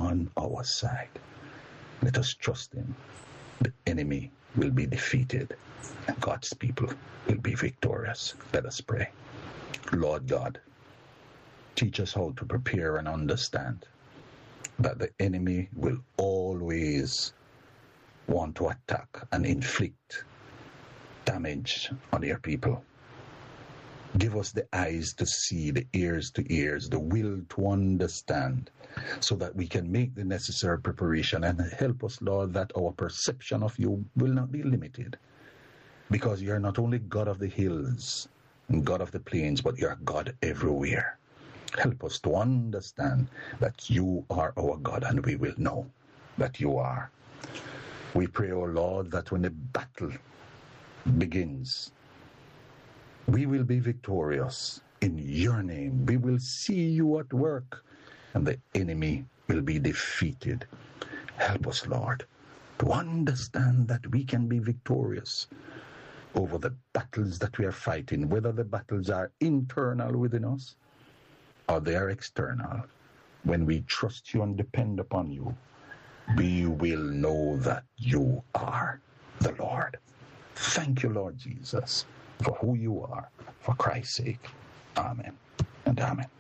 on our side. Let us trust him. The enemy will be defeated, and God's people will be victorious. Let us pray. Lord God, teach us how to prepare and understand that the enemy will always want to attack and inflict damage on your people. Give us the eyes to see, the ears to hear, the will to understand, so that we can make the necessary preparation, and help us, Lord, that our perception of you will not be limited. Because you are not only God of the hills and God of the plains, but you are God everywhere. Help us to understand that you are our God, and we will know that you are. We pray, O Lord, that when the battle begins, we will be victorious in your name. We will see you at work, and the enemy will be defeated. Help us, Lord, to understand that we can be victorious over the battles that we are fighting, whether the battles are internal within us or they are external. When we trust you and depend upon you, we will know that you are the Lord. Thank you, Lord Jesus, for who you are, for Christ's sake. Amen and amen.